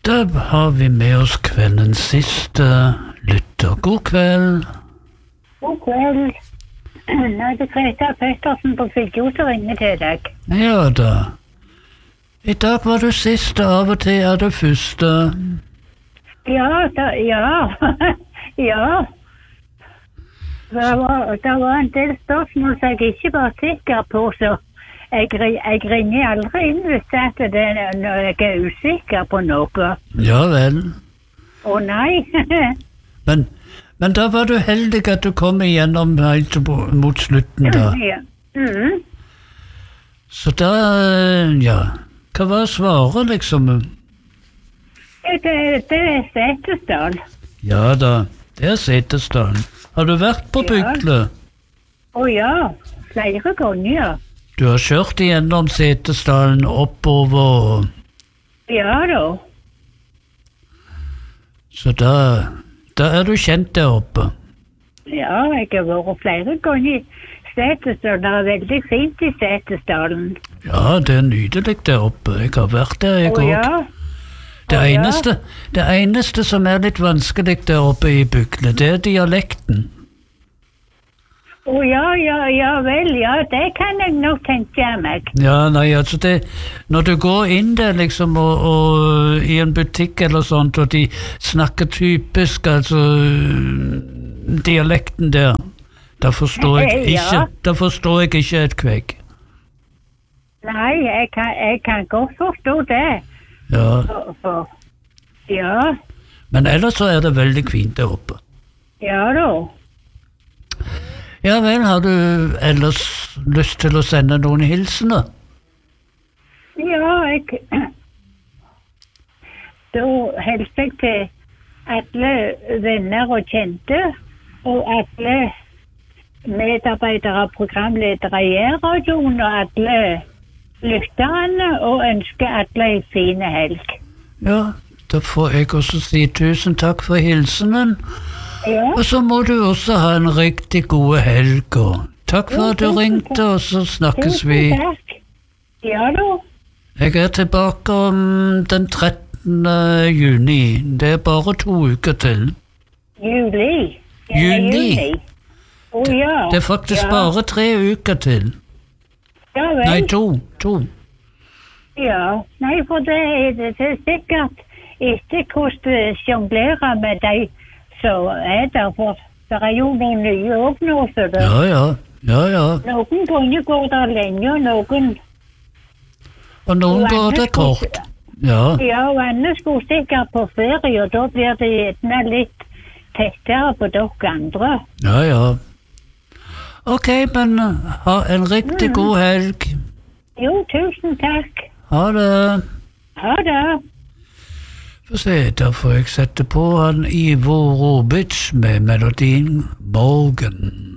Da har vi med oss kveldens siste lytter. God kveld. God kveld. Nå er det Greta Pettersen på Figgjo som ringer til deg. Ja da. I dag var du siste, av og til er du første. Ja. Ja. Det var en del spørsmål som jeg ikke var sikker på, så jeg ringer aldri inn hvis det er når jeg er usikker på noe. Ja vel. Å nei. Men da var du heldig at du kom igjennom helt mot slutten da. Ja. Mm. Så da, ja, hva var svaret liksom? Det er Setesdal. Ja da, det er Setesdal. Har du vært på Bykle? Å ja, flere ganger. Du har kjørt igjennom Setesdalen oppover. Ja da. Så da er du kjent der oppe. Ja, jeg har vært flere ganger i Setesdalen. Det er veldig fint i Setesdalen. Ja, det er nydelig der oppe. Jeg har vært der, jeg også. Ja. Det eneste som er litt vanskelig der oppe i Bykle, det er dialekten. Å ja vel, ja, det kan jeg nok tenke meg. Ja, nei, altså det, når du går inn der liksom og i en butikk eller sånt, og de snakker typisk, altså dialekten der, da forstår jeg ikke et kvegg. Nei, jeg kan godt forstå det. Ja. Ja. Men ellers så er det veldig fint der oppe. Ja da. Ja vel, har du ellers lyst til å sende noen hilsener? Ja, da hilser jeg til alle venner og kjente, og alle medarbeidere og programledere i radioen, og alle lytterne, og ønsker alle en fin helg. Ja, da får jeg også si tusen takk for hilsenen. Ja. Og så må du også ha en riktig god helg, og takk for at du ringte, og så snakkes vi. Takk. Ja da. Jeg er tilbake om den 13. juni. Det er bare 2 uker til. Juli. Juni. Å ja. Det er faktisk bare 3 uker til. Ja vel. Nei, 2. Ja, nei, for det er sikkert ikke hvordan du sjonglerer med deg, så er det, for det er jo noen nye også nå, så det. Ja. Noen ganger går det lenge, og noen går det kort. Ja. Ja, og andre skulle sikkert på ferie, og da blir det gjerne litt tettere på dere andre. Ja. Ok, men ha en riktig god helg. Jo, tusen takk. Ha det. Ha det. Få se, da får jeg sette på han Ivo Robic med melodien Morgen.